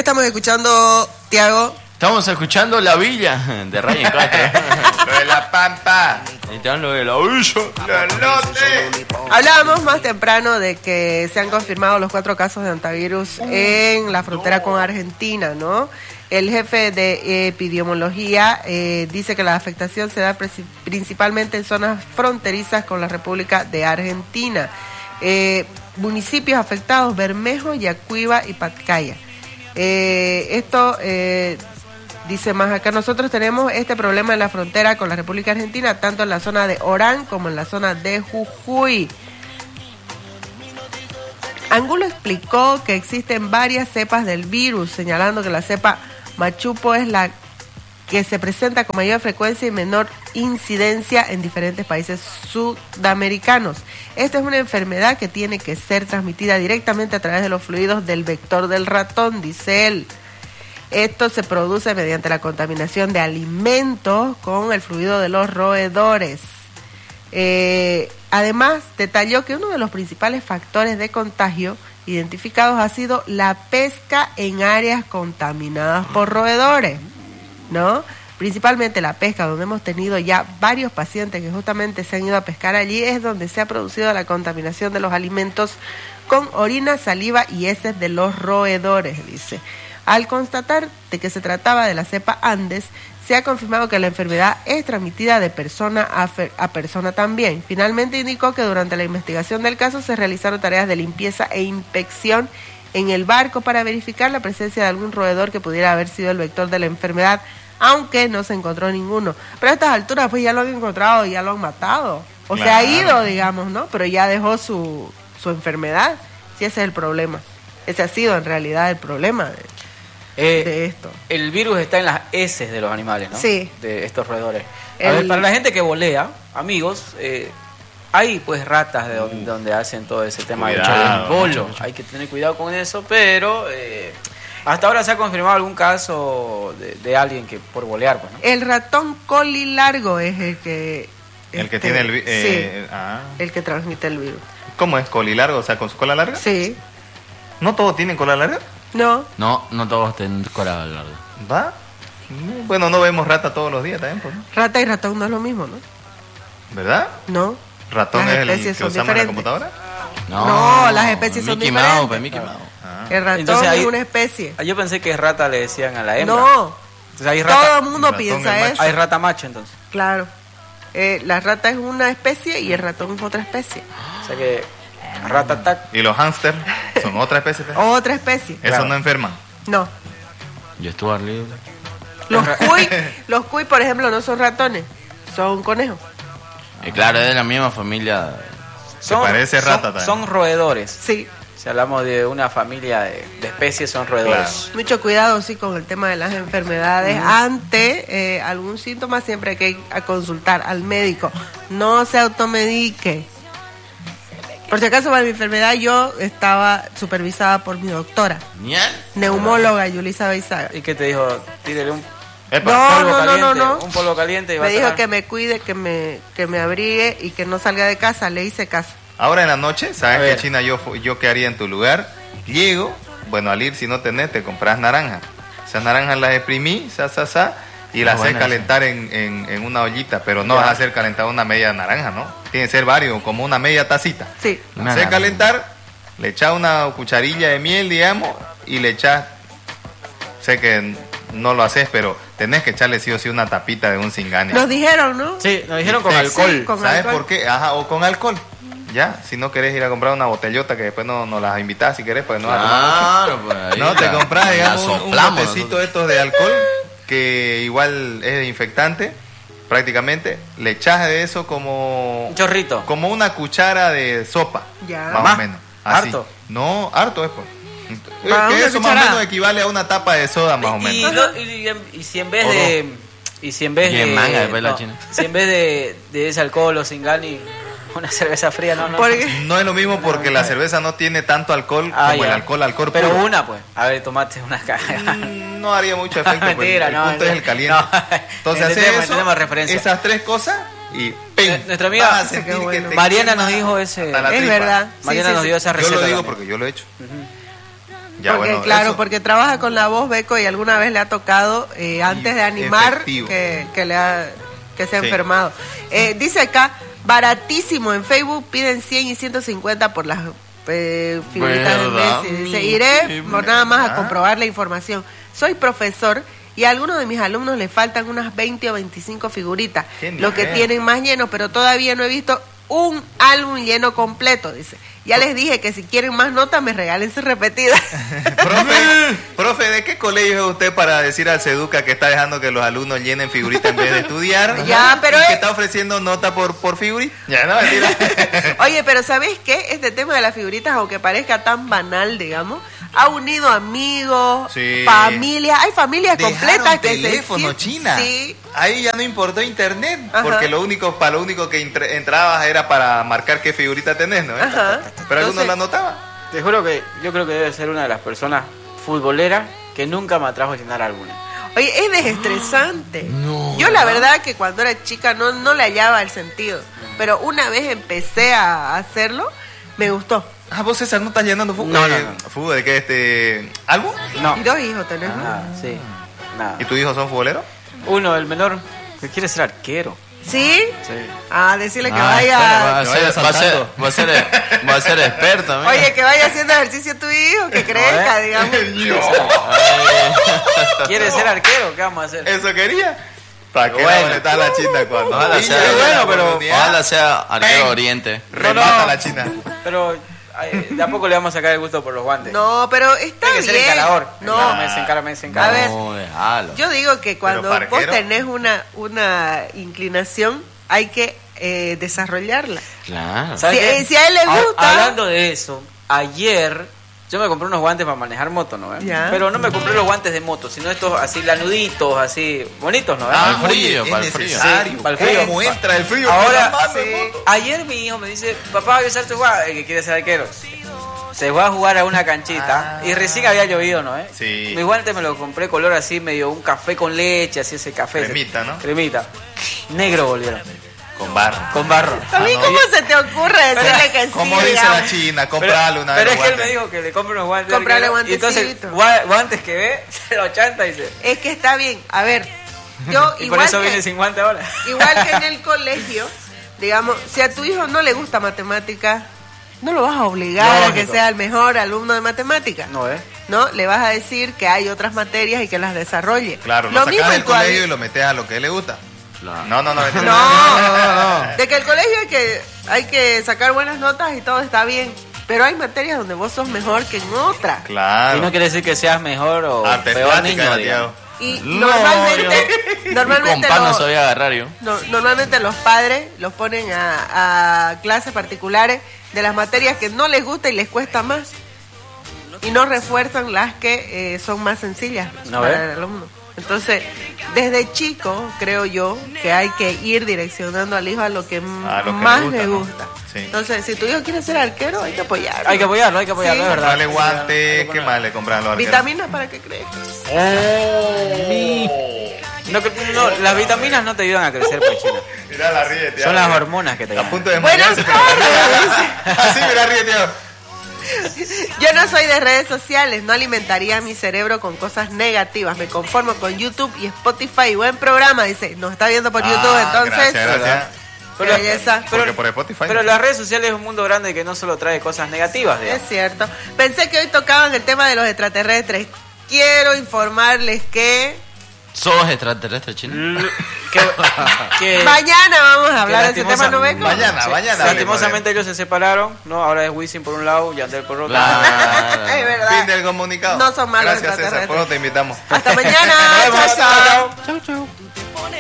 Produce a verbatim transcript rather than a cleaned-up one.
estamos escuchando, Tiago? Estamos escuchando La Villa de Ryan Castro. Lo de La Pampa. Están lo de La Villa. Los lotes. Hablábamos más temprano de que se han confirmado los cuatro casos de hantavirus en la frontera con Argentina, ¿no? El jefe de epidemiología eh, dice que la afectación se da principalmente en zonas fronterizas con la República de Argentina. Eh, municipios afectados: Bermejo, Yacuiba y Pacaya. Eh, esto... Eh, Dice más acá, nosotros tenemos este problema en la frontera con la República Argentina, tanto en la zona de Orán como en la zona de Jujuy. Angulo explicó que existen varias cepas del virus, señalando que la cepa machupo es la que se presenta con mayor frecuencia y menor incidencia en diferentes países sudamericanos. Esta es una enfermedad que tiene que ser transmitida directamente a través de los fluidos del vector del ratón, dice él. Esto se produce mediante la contaminación de alimentos con el fluido de los roedores. Eh, además, detalló que uno de los principales factores de contagio identificados ha sido la pesca en áreas contaminadas por roedores, ¿no? Principalmente la pesca, donde hemos tenido ya varios pacientes que justamente se han ido a pescar allí, es donde se ha producido la contaminación de los alimentos con orina, saliva y heces de los roedores, dice. Al constatar de que se trataba de la cepa Andes, se ha confirmado que la enfermedad es transmitida de persona a, fer- a persona también. Finalmente indicó que durante la investigación del caso se realizaron tareas de limpieza e inspección en el barco para verificar la presencia de algún roedor que pudiera haber sido el vector de la enfermedad, aunque no se encontró ninguno. Pero a estas alturas pues ya lo han encontrado, ya lo han matado. O Claro. se ha ido, digamos, ¿no? Pero ya dejó su, su enfermedad. Sí, ese es el problema. Ese ha sido en realidad el problema de... Eh, de esto. El virus está en las heces de los animales, ¿no? Sí. De estos roedores. A El- ver, para la gente que volea, amigos, eh, hay pues ratas de donde, donde hacen todo ese tema Cuidado, de polo. mucho, mucho. Hay que tener cuidado con eso, pero eh, hasta ahora se ha confirmado algún caso de, de alguien que por volear, pues, ¿no? El ratón colilargo es el que... El que este, tiene el... vi- eh, sí, ah. el que transmite el virus. ¿Cómo es? ¿Colilargo? O sea, con su cola larga. Sí. ¿No todos tienen cola larga? No. No, no todos tienen cola larga. ¿Va? Bueno, no vemos rata todos los días también, pues, ¿no? Rata y ratón no es lo mismo, ¿no? ¿Verdad? No. ¿Ratón Las es el que especies son usamos en la diferentes. computadora? No, las especies son Mickey diferentes. Mouse, pues, Mickey Mouse. Ah. El ratón Entonces ahí- es una especie. Ah, yo pensé que rata le decían a la hembra. No. Entonces hay rata, Todo el mundo ratón piensa es macho. eso. hay rata macho, entonces. Claro. Eh, la rata es una especie y el ratón es otra especie. O sea que rata attack. ¿Y los hámster son otra especie? también? Otra especie. Esos Claro. no enferman. No. Yo estuve libre. Los cuy, los cuy, por ejemplo, no son ratones, son conejos. Y claro, es de la misma familia. Se parece son- rata también. Son roedores. Sí. Si hablamos de una familia de, de especies, son roedores. Mucho cuidado, sí, con el tema de las enfermedades. Ante eh, algún síntoma siempre hay que ir a consultar al médico. No se automedique. Por si acaso, para mi enfermedad, yo estaba supervisada por mi doctora, ¿Niel? neumóloga Yulisa Beizaga. ¿Y qué te dijo? Tírele un Epa. No, polvo no, no, caliente, no, no. un polvo caliente y va Me a dijo sanar. que me cuide, que me, que me abrigue y que no salga de casa. Le hice caso. Ahora en la noche, A ¿sabes ver. qué, China? Yo, fu- yo qué haría en tu lugar. Llego, bueno, al ir, si no tenés, te compras naranja. Esas naranjas las exprimí, sa, sa, sa, y las Ah, haces buena calentar en, en, en una ollita. Pero no Ya. vas a hacer calentar una media naranja, ¿no? Tiene que ser varios, como una media tacita. Sí. La Una haces naranja. calentar, le echas una cucharilla de miel, digamos, y le echas... Sé que no lo haces, pero tenés que echarle sí o sí una tapita de un cingani. Nos dijeron, ¿no? Sí, nos dijeron con Sí, alcohol. sí, con ¿Sabes alcohol. por qué? Ajá, o con alcohol. Ya, si no querés ir a comprar una botellota que después no nos las invitás si querés, pues no vas a tomar mucho. Claro, pues ahí No, te la- compras, la digamos, un, un soplamos botecito nosotros. estos de alcohol que igual es infectante, prácticamente. Le echas de eso como Un chorrito. como una cuchara de sopa, Ya. más ¿Más? o menos. Así. ¿Harto? No, harto es pues. Ah, Que una eso más o cucharada. menos equivale a una tapa de soda más o Y, menos. no- y- y- y si en vez O de y si en vez Y de en manga después la no, china. si en vez de, de ese alcohol o singani una cerveza fría, no, no. Porque No es lo mismo porque la cerveza no tiene tanto alcohol Ah, como el ya. alcohol alcohol Pero puro. una pues. A ver, tomate una caja. Mm, no haría mucho efecto, pues, Mentira, el no, punto es el caliente. no. Entonces haces Entendemos, eso, entendemos referencia. esas tres cosas y ¡ping! Nuestra amiga- Vas a sentir Qué que bueno. te Mariana quema nos dijo ese- hasta la es tripa. verdad. Sí, Mariana sí, nos sí. dio esa Yo receta. lo digo también. porque yo lo he hecho. Ya, porque, bueno, claro, eso- porque trabaja con la voz, Beco, y alguna vez le ha tocado, eh, antes de animar, efectivo. que, que, le ha, que se ha Sí. enfermado. Eh, dice acá, baratísimo, en Facebook piden cien y ciento cincuenta por las eh, figuritas de ¿Verdad? Messi. Dice, iré por nada más a Ah. comprobar la información. Soy profesor y a algunos de mis alumnos les faltan unas veinte o veinticinco figuritas, Qué lo que nivel. tienen más lleno, pero todavía no he visto un álbum lleno completo, dice. Ya les dije que si quieren más notas me regalen sus repetidas. Profe, profe, ¿de qué colegio es usted para decir al Seduca que está dejando que los alumnos llenen figuritas en vez de estudiar? Ya, pero ¿Y que es- está ofreciendo nota por, por figurita? Ya, no, mentira. Oye, pero ¿sabes qué? Este tema de las figuritas, aunque parezca tan banal, digamos, ha unido amigos, Sí. familias. Hay familias Dejaron completas que teléfono, se... China. Sí. Ahí ya no importó internet, Ajá. porque lo único, para lo único que entre- entrabas era para marcar qué figurita tenés, ¿no? Ajá. Pero algunos Entonces- la anotaban. Te juro que yo creo que debe ser una de las personas futboleras que nunca me atrajo a llenar alguna. Oye, es desestresante. No, Yo la ¿verdad? verdad que cuando era chica no, no le hallaba el sentido. Pero una vez empecé a hacerlo, me gustó. Ah, vos César no estás llenando fútbol. No, no, Eh, no. ¿Fútbol de qué? Este, ¿Álbum? No. Y dos hijos tenés, ¿no? Nada, sí. Nada. ¿Y tus hijos son futboleros? Uno, el menor, que quiere ser arquero. ¿Sí? Sí. Ah, decirle que Ah, espera, vaya... va a que ser, vaya va a ser, saltando. va a ser, va a ser experto, amigo. Oye, que vaya haciendo ejercicio tu hijo, que crezca, ¿eh? digamos. ¿Quiere ser arquero? ¿Qué vamos a hacer? ¿Eso quería? ¿Para qué Bueno. la molestar a la china cuando? Ojalá Sí, sea, ya, bueno, pero- oportunidad. Ojalá sea arquero Ven. oriente. Remata No, no. a la china. Pero ay, de a poco le vamos a sacar el gusto por los guantes. No, pero está Tiene que ser bien. encarador. No, Encárame, encárame, encárame. A ver, No, déjalo. yo digo que cuando vos parquero. tenés una, una inclinación, hay que eh, desarrollarla. Claro. ¿Sabes Si- qué? eh, si a él le Ha- gusta- Hablando de eso, ayer yo me compré unos guantes para manejar moto, ¿no? eh? Ya. Pero no me compré los guantes de moto, sino estos así lanuditos, así bonitos, ¿no? eh? Ah, oye, frío, es para el frío. necesario. Sí, para el frío. ¿Cómo entra el frío? Ahora, por la mano, sí. moto? Ayer mi hijo me dice, papá, voy a usar tu guante, el que quiere ser arquero. Se va a jugar a una canchita Ah. y recién había llovido, ¿no? Eh? Sí. Mi guante me lo compré color así, medio un café con leche, así ese café. ese- Cremita, ¿no? Cremita. Negro volvieron, Con barro. con barro. A mí, Ah, no. ¿cómo se te ocurre decirle que sí? Como dice digamos? la china, comprale una Pero de es los que él me guantes. dijo que le compre unos guantes. Comprale arquero, y entonces, guantecitos. gua- guantes que ve, se lo chanta y dice. Es que está bien. A ver, yo Y igual por eso que, viene sin guante ahora. igual que en el colegio, digamos, si a tu hijo no le gusta matemáticas, no lo vas a obligar a que Lógico. sea el mejor alumno de matemáticas. No, ¿eh? ¿No? Le vas a decir que hay otras materias y que las desarrolle. Claro, lo, lo sacas mismo del en tu colegio habi- y lo metes a lo que a él le gusta. Claro. No, no, no. mentira. No, de que el colegio hay que, hay que sacar buenas notas y todo está bien. Pero hay materias donde vos sos mejor que en otras. Claro. Y no quiere decir que seas mejor o Artes peor plásticas, niño, Santiago. digamos. Y No, normalmente, Con normalmente, pan no los, sabía agarrar yo. no- normalmente los padres los ponen a, a clases particulares de las materias que no les gusta y les cuesta más. Y no refuerzan las que eh, son más sencillas ¿No para ve? el alumno. Entonces, desde chico, creo yo, que hay que ir direccionando al hijo a lo que, m- A lo que le más gusta, le ¿no? gusta. Sí. Entonces, si tu hijo quiere ser arquero, hay que apoyarlo. Hay que apoyarlo, hay que apoyarlo, Sí. es verdad. Comprarle guantes, ¿qué más le compran los arqueros? Vitaminas para que crezca. No, que- no, las vitaminas no te ayudan a crecer, pues, China. Mira la ríe, tío. Son las hormonas que te A ayudan. punto de Buenas desmayarse. Así, mira, ríe, tío. Yo no soy de redes sociales, no alimentaría mi cerebro con cosas negativas. Me conformo con YouTube y Spotify. Buen programa, dice. Nos está viendo por Ah, YouTube, entonces. Gracias, gracias. Qué belleza. Porque por Spotify. Pero las redes sociales es un mundo grande que no solo trae cosas negativas, digamos. Es cierto. Pensé que hoy tocaban el tema de los extraterrestres. Quiero informarles que ¿Sos extraterrestre, chino? L- que, que- mañana vamos a hablar de ese lastimosa- tema, ¿no ven? Mañana, mañana. lastimosamente ellos se separaron, ¿no? Ahora es Wisin por un lado, Yandel por otro. Claro. Es verdad. Fin del comunicado. No son malos Gracias, César. extraterrestres. Por eso te invitamos. Hasta mañana. Nos vemos. Chao, chao. Chao, chao.